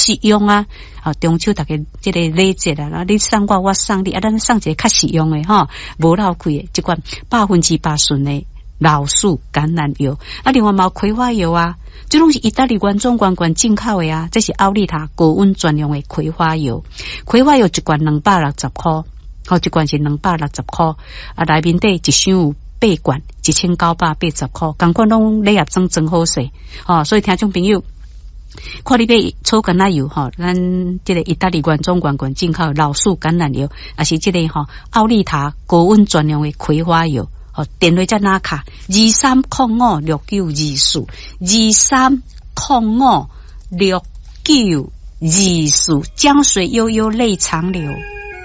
实用啊！中秋大家这个礼节啦，你送我，我送你，咱送一个较实用的哈，无老贵的，这款8%纯的老树橄榄油。另外嘛有葵花油啊，这拢是意大利原装罐进口的啊，这是奥利塔高温专用的葵花油。葵花油一罐260块，一罐是260块，内面底一箱有8罐，1980块，同款拢礼盒装真好势，所以听众朋友。看你买草橄榄油咱这个意大利原装罐进口老树橄榄油，也是这个奥利塔高温专用的葵花油。电话在哪卡？23056924，23056924，江水悠悠泪长流。